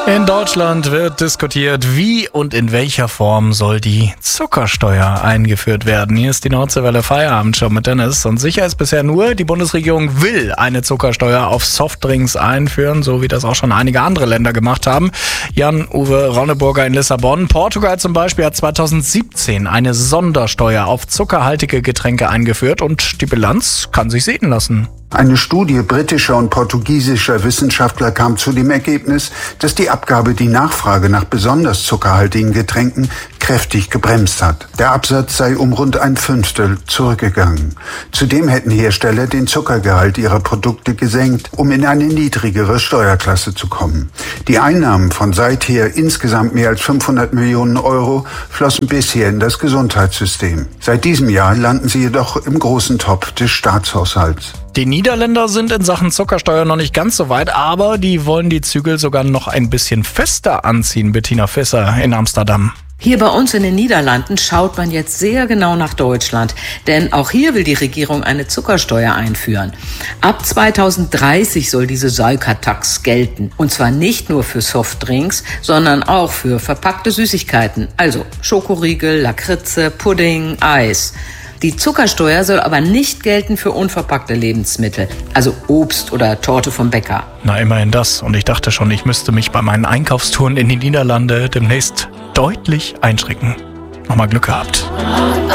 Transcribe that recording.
In Deutschland wird diskutiert, wie und in welcher Form soll die Zuckersteuer eingeführt werden. Hier ist die Nordseewelle Feierabendshow mit Dennis. Und sicher ist bisher nur, die Bundesregierung will eine Zuckersteuer auf Softdrinks einführen, so wie das auch schon einige andere Länder gemacht haben. Jan-Uwe Ronneburger in Lissabon. Portugal zum Beispiel hat 2017 eine Sondersteuer auf zuckerhaltige Getränke eingeführt und die Bilanz kann sich sehen lassen. Eine Studie britischer und portugiesischer Wissenschaftler kam zu dem Ergebnis, dass die Abgabe die Nachfrage nach besonders zuckerhaltigen Getränken kräftig gebremst hat. Der Absatz sei um rund 1/5 zurückgegangen. Zudem hätten Hersteller den Zuckergehalt ihrer Produkte gesenkt, um in eine niedrigere Steuerklasse zu kommen. Die Einnahmen von seither insgesamt mehr als 500 Millionen Euro flossen bisher in das Gesundheitssystem. Seit diesem Jahr landen sie jedoch im großen Topf des Staatshaushalts. Die Niederländer sind in Sachen Zuckersteuer noch nicht ganz so weit, aber die wollen die Zügel sogar noch ein bisschen fester anziehen. Bettina Visser in Amsterdam. Hier bei uns in den Niederlanden schaut man jetzt sehr genau nach Deutschland, denn auch hier will die Regierung eine Zuckersteuer einführen. Ab 2030 soll diese Suikertax gelten. Und zwar nicht nur für Softdrinks, sondern auch für verpackte Süßigkeiten, also Schokoriegel, Lakritze, Pudding, Eis. Die Zuckersteuer soll aber nicht gelten für unverpackte Lebensmittel, also Obst oder Torte vom Bäcker. Na, immerhin das. Und ich dachte schon, ich müsste mich bei meinen Einkaufstouren in die Niederlande demnächst deutlich einschränken. Nochmal Glück gehabt.